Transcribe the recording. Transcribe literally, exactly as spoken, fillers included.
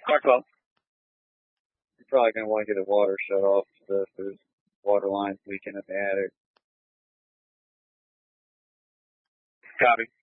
Rockwell. You're probably going to want to get the water shut off if there's water lines leaking at the attic. Copy.